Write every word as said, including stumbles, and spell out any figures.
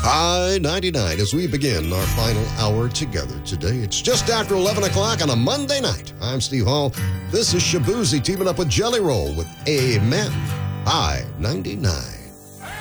I ninety-nine as we begin our final hour together today. It's just after eleven o'clock on a Monday night. I'm Steve Hall. This is Shabuzi teaming up with Jelly Roll with Amen. I ninety-nine.